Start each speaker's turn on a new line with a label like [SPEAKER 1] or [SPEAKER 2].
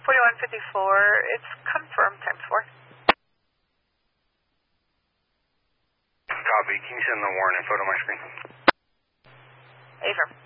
[SPEAKER 1] 4154, it's confirmed, times 4.
[SPEAKER 2] Copy. Can you send the warrant info to my screen?
[SPEAKER 1] Affirm.